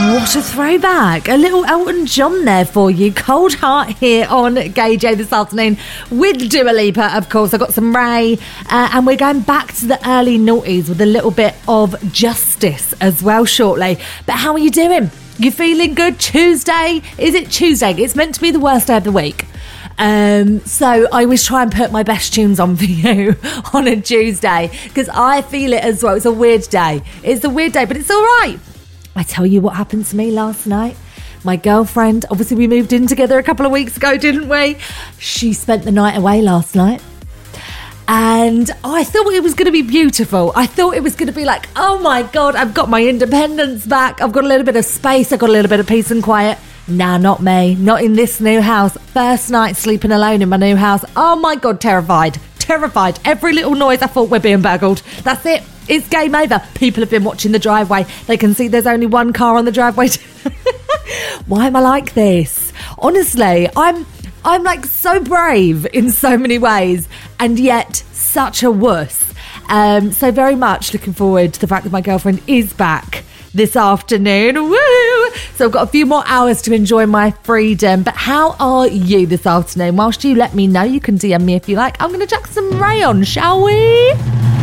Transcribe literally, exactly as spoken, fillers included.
What a throwback. A little Elton John there for you. Cold Heart here on Gay J this afternoon with Dua Lipa, of course. I've got some Ray, uh, and we're going back to the early noughties with a little bit of Justice as well shortly. But how are you doing? You feeling good? Tuesday? Is it Tuesday? It's meant to be the worst day of the week. Um, so I always try and put my best tunes on for you on a Tuesday because I feel it as well. It's a weird day. It's a weird day, but it's all right. I tell you what happened to me last night. My girlfriend, obviously we moved in together a couple of weeks ago, didn't we? She spent the night away last night. And I thought it was going to be beautiful. I thought it was going to be like, oh my God, I've got my independence back. I've got a little bit of space. I've got a little bit of peace and quiet. Nah, not me. Not in this new house. First night sleeping alone in my new house. Oh my God, terrified. Terrified. Every little noise, I thought we're being burgled. That's it. It's game over. People have been watching the driveway. They can see there's only one car on the driveway. Why am I like this? Honestly, I'm I'm like so brave in so many ways and yet such a wuss. Um, so very much looking forward to the fact that my girlfriend is back this afternoon. Woo! So I've got a few more hours to enjoy my freedom. But how are you this afternoon? Whilst you let me know, you can D M me if you like. I'm going to chuck some Ray on, shall we?